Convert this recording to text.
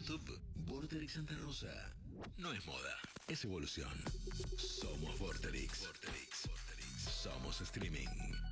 YouTube, Vorterix Santa Rosa. No es moda, es evolución. Somos Vorterix. Somos streaming.